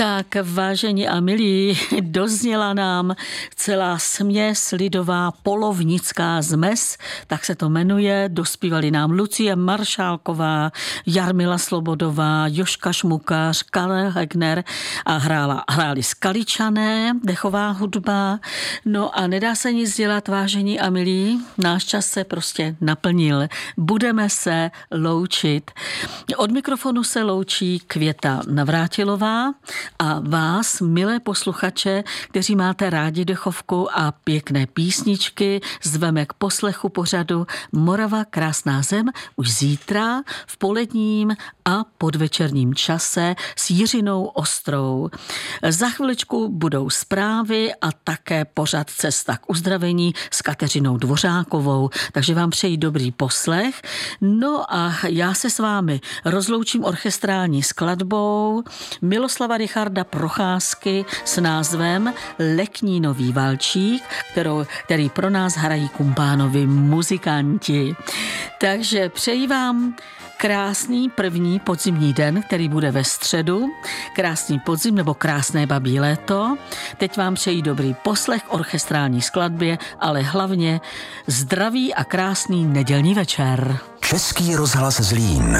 Tak, vážení a milí, dozněla nám celá směs lidová polovnická zmes, tak se to jmenuje. Dospívali nám Lucie Maršálková, Jarmila Slobodová, Jožka Šmukař, Karel Hegner a hráli Skaličané, dechová hudba. No a nedá se nic dělat, vážení a milí, náš čas se prostě naplnil. Budeme se loučit. Od mikrofonu se loučí Květa Navrátilová a vás, milé posluchače, kteří máte rádi dechovku a pěkné písničky, zveme k poslechu pořadu Morava krásná zem už zítra v poledním a podvečerním čase s Jiřinou Ostrou. Za chviličku budou zprávy a také pořad Cesta k uzdravení s Kateřinou Dvořákovou, takže vám přeji dobrý poslech. No a já se s vámi rozloučím orchestrální skladbou Miloslava Richarda Procházky s názvem Lekní nový valčík, který pro nás hrají Kumpánovi muzikanti. Takže přeji vám krásný první podzimní den, který bude ve středu. Krásný podzim nebo krásné babí léto. Teď vám přeji dobrý poslech orchestrální skladbě, ale hlavně zdravý a krásný nedělní večer. Český rozhlas Zlín.